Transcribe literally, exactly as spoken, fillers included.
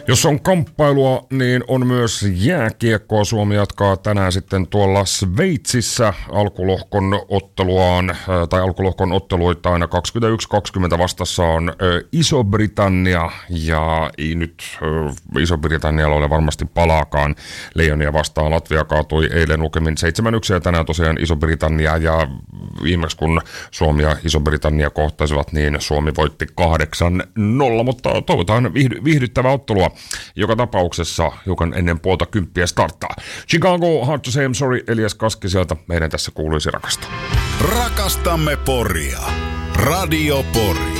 Jos on kamppailua, niin on myös jääkiekkoa. Suomi jatkaa tänään sitten tuolla Sveitsissä alkulohkon otteluaan, tai alkulohkon otteluita aina kaksikymmentäyksi kaksikymmentä vastassa on Iso-Britannia, ja ei nyt Iso-Britannialla ole varmasti palaakaan Leijonia vastaan. Latvia kaatui eilen lukemin seitsemän yksi, ja tänään tosiaan Iso-Britannia, ja viimeksi kun Suomi ja Iso-Britannia kohtasivat, niin Suomi voitti kahdeksan nolla, mutta toivotaan viihdy- viihdyttävää ottelua. Joka tapauksessa hiukan ennen puolta kymppiä starttaa. Chicago, Hard to Say I'm Sorry, Elias Kaski sieltä. Meidän tässä kuuluisi rakastaa. Rakastamme Poria. Radio Pori.